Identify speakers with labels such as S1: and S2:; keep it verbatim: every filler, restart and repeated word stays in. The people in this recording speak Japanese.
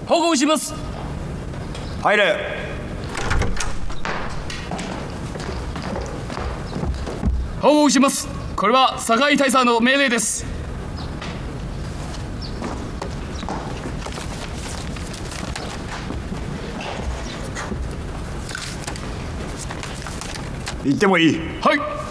S1: 報告します。
S2: 入れ。
S1: 報告します。これは堺大佐の命令です。
S2: 行ってもいい。
S1: はい。